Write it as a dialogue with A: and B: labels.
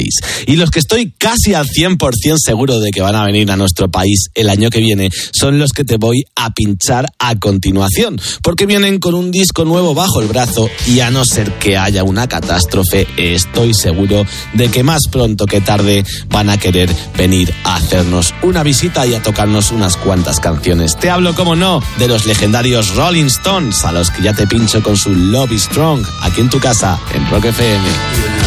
A: país. Y los que estoy casi al 100% seguro de que van a venir a nuestro país el año que viene son los que te voy a pinchar a continuación, porque vienen con un disco nuevo bajo el brazo y a no ser que haya una catástrofe, estoy seguro de que más pronto que tarde van a querer venir a hacernos una visita y a tocarnos unas cuantas canciones. Te hablo, como no, de los legendarios Rolling Stones, a los que ya te pincho con su Love is Strong, aquí en tu casa, en Rock FM.